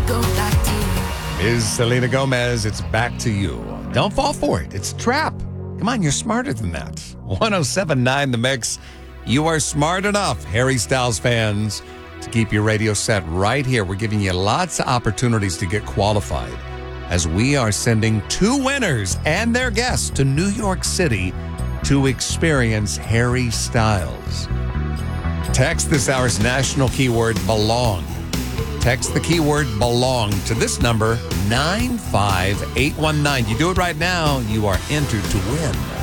go back to you. Is Selena Gomez. It's Back to You. Don't fall for it. It's a trap. Come on, you're smarter than that. 107.9 The Mix. You are smart enough, Harry Styles fans, to keep your radio set right here. We're giving you lots of opportunities to get qualified as we are sending 2 winners and their guests to New York City to experience Harry Styles. Text this hour's national keyword belong. Text the keyword belong to this number, 95819. You do it right now, you are entered to win.